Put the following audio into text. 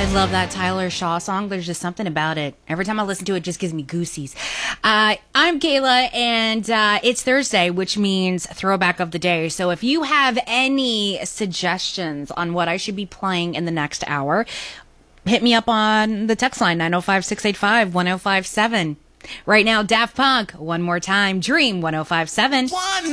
love that Tyler Shaw song. There's just something about it. Every time I listen to it, it just gives me goosies. I'm Kayla, and it's Thursday, which means throwback of the day. So if you have any suggestions on what I should be playing in the next hour, hit me up on the text line, 905-685-1057. Right now, Daft Punk, one more time, Dream 1057.